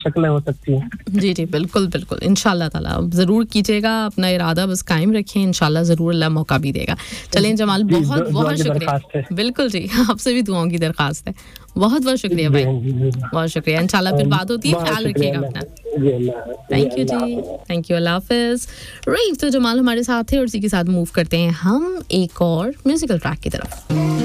शक्लें हो सकती हैं। जी जी बिल्कुल बिल्कुल इंशाल्लाह ताला ज़रूर कीजिएगा, अपना इरादा बस कायम रखें, इंशाल्लाह ज़रूर अल्लाह मौका भी देगा। चलें जमाल, बहुत बहुत शुक्रिया। बिल्कुल जी, आपसे भी दुआओं की दरख्वास्त है। बहुत बहुत शुक्रिया भाई, बहुत शुक्रिया। इंशाल्लाह फिर बात होती है, ख्याल रखिएगा अपना। Thank you ji, thank you, अल्लाह हाफिज़। राइट, तो जमाल हमारे साथ है और इसी के साथ मूव करते हैं हम एक और म्यूजिकल ट्रैक की तरफ।